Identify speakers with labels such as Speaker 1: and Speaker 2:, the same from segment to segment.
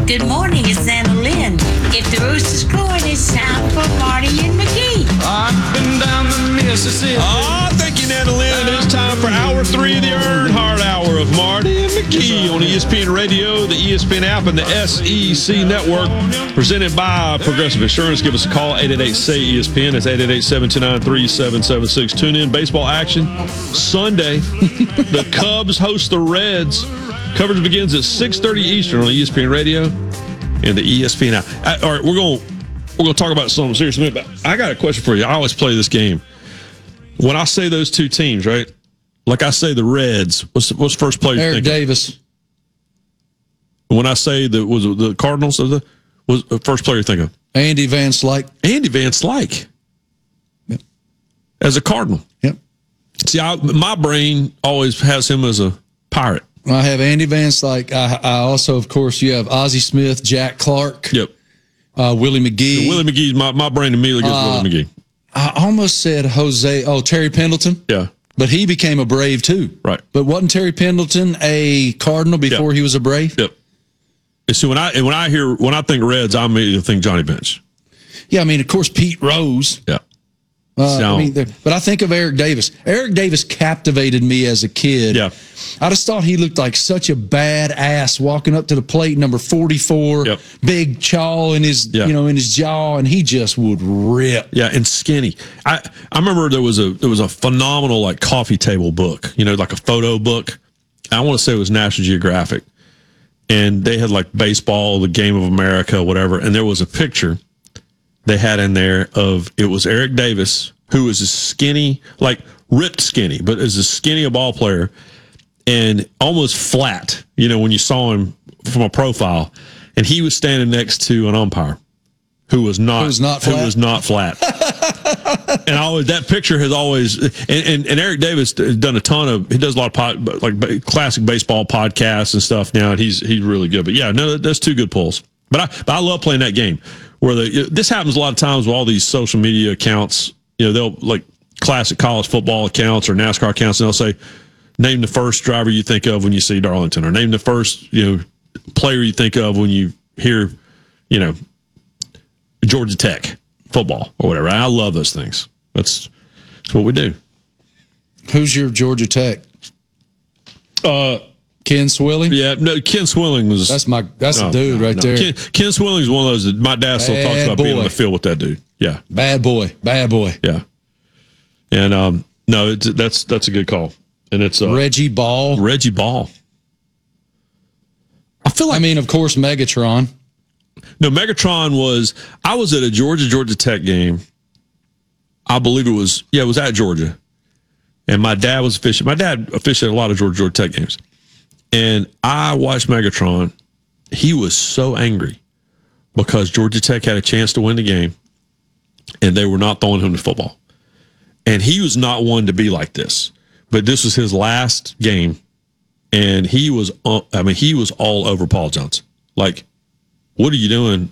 Speaker 1: Good morning, it's Anna Lynn. If the rooster's crowing, it's time for Marty and McGee.
Speaker 2: I've been down the Mississippi.
Speaker 3: Thank you, Anna Lynn. It is time for Hour 3 of the Earnhardt Hour of Marty and McGee on ESPN Radio, the ESPN app, and the SEC Network. Presented by Progressive Insurance. Give us a call, 888-SAY-ESPN. That's 888-729-3776. Tune in. Baseball action Sunday. The Cubs host the Reds. Coverage begins at 6:30 Eastern on ESPN Radio and the ESPN app. All right, we're going to talk about something serious, but I got a question for you. I always play this game. When I say those two teams, right? Like I say the Reds, what's first player?
Speaker 4: Eric Davis.
Speaker 3: When I say was the Cardinals, was the first player you think of?
Speaker 4: Andy Van Slyke.
Speaker 3: Andy Van Slyke.
Speaker 4: Yep.
Speaker 3: As a Cardinal.
Speaker 4: Yep.
Speaker 3: See, my brain always has him as a Pirate.
Speaker 4: I have Andy Van Slyke. I also, of course, you have Ozzie Smith, Jack Clark.
Speaker 3: Yep.
Speaker 4: Willie McGee.
Speaker 3: Yeah, Willie McGee, my brain immediately goes to Willie McGee.
Speaker 4: I almost said Terry Pendleton.
Speaker 3: Yeah.
Speaker 4: But he became a Brave too.
Speaker 3: Right.
Speaker 4: But wasn't Terry Pendleton a Cardinal before he was a Brave?
Speaker 3: Yep. And so when I think Reds, I immediately think Johnny Bench.
Speaker 4: Yeah, I mean, of course, Pete Rose.
Speaker 3: Yeah.
Speaker 4: But I think of Eric Davis. Eric Davis captivated me as a kid.
Speaker 3: Yeah.
Speaker 4: I just thought he looked like such a badass walking up to the plate, number 44,
Speaker 3: Yep.
Speaker 4: big chaw in his, in his jaw, and he just would rip.
Speaker 3: Yeah, and skinny. I remember there was a phenomenal like coffee table book, like a photo book. I want to say it was National Geographic, and they had like baseball, the Game of America, whatever, and there was a picture they had in there of it was Eric Davis, who was a skinny, like ripped skinny, but as a skinny a ball player and almost flat, when you saw him from a profile, and he was standing next to an umpire who was not flat. And that picture has always, and Eric Davis has done he does a lot of classic baseball podcasts and stuff now, and he's really good. But yeah, no, that's two good pulls. But I love playing that game where this happens a lot of times with all these social media accounts. They'll like classic college football accounts or NASCAR accounts, and they'll say, name the first driver you think of when you see Darlington, or name the first, player you think of when you hear, Georgia Tech football or whatever. I love those things. That's what we do.
Speaker 4: Who's your Georgia Tech? Ken Swilling?
Speaker 3: Yeah, no, Ken Swilling was...
Speaker 4: That's a dude right there.
Speaker 3: Ken Swilling is one of those that my dad still talks about being on the field with that dude. Yeah.
Speaker 4: Bad boy.
Speaker 3: Yeah. And, no, that's a good call. And it's...
Speaker 4: Reggie Ball.
Speaker 3: I feel like...
Speaker 4: of course, Megatron.
Speaker 3: No, Megatron I was at a Georgia Tech game. I believe it was at Georgia. And my dad was officiating. My dad officiated a lot of Georgia Tech games. And I watched Megatron. He was so angry because Georgia Tech had a chance to win the game, and they were not throwing him the football. And he was not one to be like this. But this was his last game, and he was all over Paul Johnson. Like, what are you doing?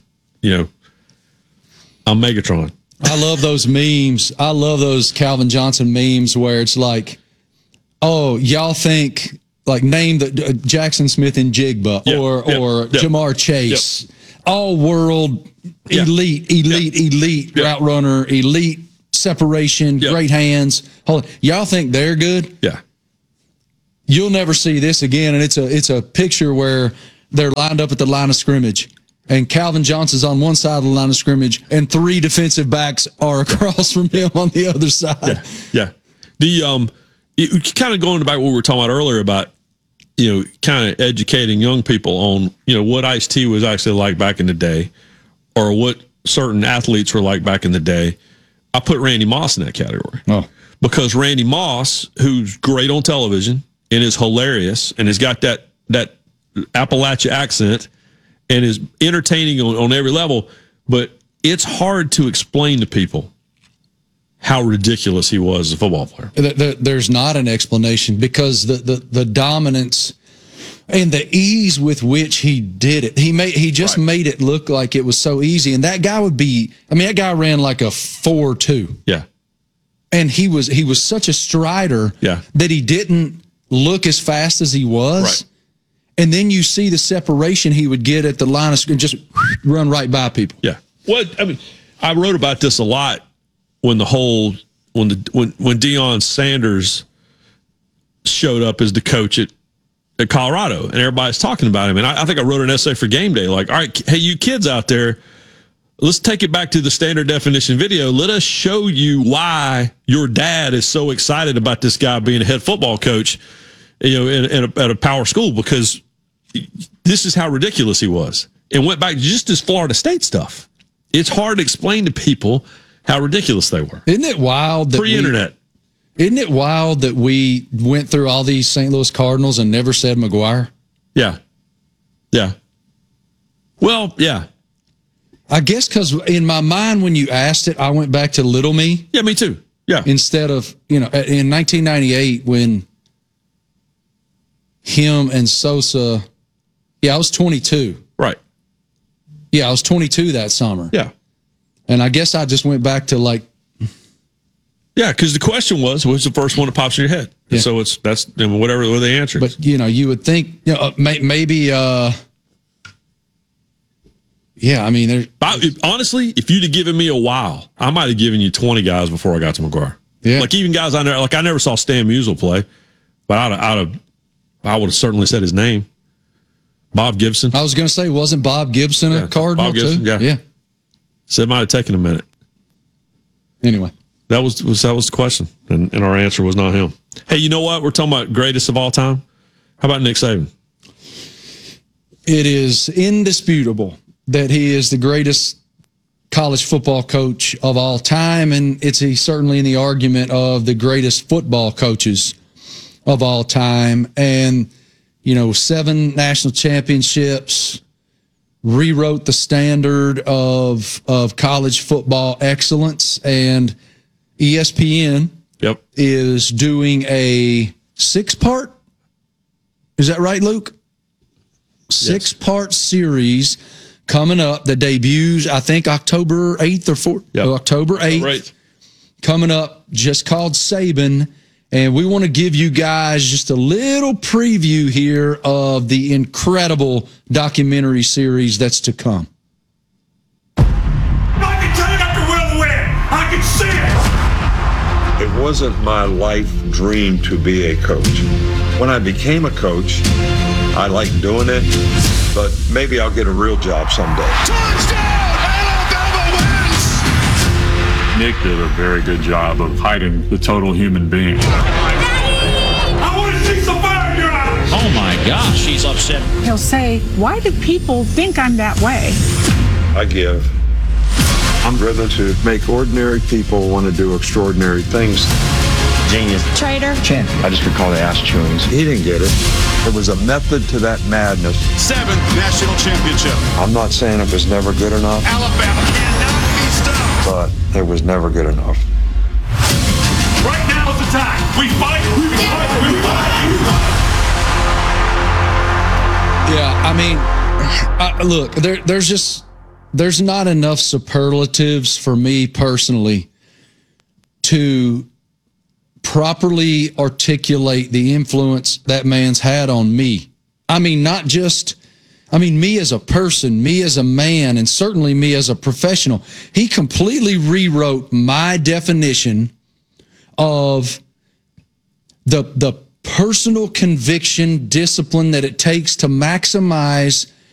Speaker 3: I'm Megatron.
Speaker 4: I love those memes. I love those Calvin Johnson memes where it's like, oh, y'all think... like name the Jackson Smith and Jigba or Jamar Chase, all world elite route runner, elite separation, great hands. Y'all think they're good?
Speaker 3: Yeah.
Speaker 4: You'll never see this again. And it's a picture where they're lined up at the line of scrimmage, and Calvin Johnson's on one side of the line of scrimmage, and three defensive backs are across from him on the other side.
Speaker 3: Yeah. Kind of going back to what we were talking about earlier about, kind of educating young people on, what Ice-T was actually like back in the day, or what certain athletes were like back in the day. I put Randy Moss in that category.
Speaker 4: Oh.
Speaker 3: Because Randy Moss, who's great on television and is hilarious and has got that Appalachia accent and is entertaining on every level, but it's hard to explain to people how ridiculous he was as a football player.
Speaker 4: There's not an explanation because the dominance and the ease with which he did it. He just made it look like it was so easy. And that guy that guy ran like a 4.2.
Speaker 3: Yeah.
Speaker 4: And he was such a strider that he didn't look as fast as he was.
Speaker 3: Right.
Speaker 4: And then you see the separation he would get at the line of scrimmage, just run right by people.
Speaker 3: Yeah. Well, I mean, I wrote about this a lot when when Deion Sanders showed up as the coach at Colorado, and everybody's talking about him. And I think I wrote an essay for Game Day, like, all right, hey, you kids out there, let's take it back to the standard definition video. Let us show you why your dad is so excited about this guy being a head football coach, at a power school, because this is how ridiculous he was. And went back just as Florida State stuff. It's hard to explain to people how ridiculous they were.
Speaker 4: Isn't it wild that
Speaker 3: pre-internet?
Speaker 4: Isn't it wild that we went through all these St. Louis Cardinals and never said McGuire?
Speaker 3: Yeah. Yeah. Well, yeah.
Speaker 4: I guess because in my mind, when you asked it, I went back to Little Me.
Speaker 3: Yeah, me too. Yeah.
Speaker 4: Instead of, in 1998, when him and Sosa, I was 22.
Speaker 3: Right.
Speaker 4: Yeah, I was 22 that summer.
Speaker 3: Yeah.
Speaker 4: And I guess I just went back to
Speaker 3: yeah, because the question was, what's the first one that pops in your head?
Speaker 4: Yeah.
Speaker 3: So that's whatever the answer is.
Speaker 4: But, you would think, maybe, yeah, I mean,
Speaker 3: honestly, if you'd have given me a while, I might have given you 20 guys before I got to McGuire.
Speaker 4: Yeah.
Speaker 3: Like even guys I never saw Stan Musial play, but I would have certainly said his name. Bob Gibson.
Speaker 4: I was going to say, wasn't Bob Gibson a Cardinal
Speaker 3: Bob Gibson,
Speaker 4: too?
Speaker 3: Yeah. So it might have taken a minute.
Speaker 4: Anyway.
Speaker 3: That was the question, and our answer was not him. Hey, you know what? We're talking about greatest of all time. How about Nick Saban?
Speaker 4: It is indisputable that he is the greatest college football coach of all time, and he's certainly in the argument of the greatest football coaches of all time. And 7 national championships, rewrote the standard of college football excellence, and ESPN is doing a 6-part. Is that right, Luke? 6-part series coming up that debuts, I think, October 8th or 4th.
Speaker 3: Yep.
Speaker 4: October 8th. Right. Coming up, just called Saban. And we want to give you guys just a little preview here of the incredible documentary series that's to come.
Speaker 5: I can tell you got the will to win. I can see it.
Speaker 6: It wasn't my life dream to be a coach. When I became a coach, I liked doing it, but maybe I'll get a real job someday.
Speaker 5: Touchdown! Alabama wins!
Speaker 7: Nick did a very good job of hiding the total human being.
Speaker 5: I want to see some fire in your eyes!
Speaker 8: Oh my gosh, she's upset.
Speaker 9: He'll say, why do people think I'm that way?
Speaker 6: I give. I'm driven to make ordinary people want to do extraordinary things.
Speaker 8: Genius.
Speaker 9: Traitor.
Speaker 8: Champion.
Speaker 6: I just recall the ass chewings. He didn't get it. There was a method to that madness.
Speaker 5: 7th national championship.
Speaker 6: I'm not saying it was never good enough,
Speaker 5: Alabama cannot be stopped.
Speaker 6: but it was never good enough.
Speaker 5: Right now is the time. We fight, we fight, we fight, we fight.
Speaker 4: Yeah, I mean, look, there's not enough superlatives for me personally to properly articulate the influence that man's had on me. I mean, me as a person, me as a man, and certainly me as a professional. He completely rewrote my definition of the personal conviction, discipline that it takes to maximize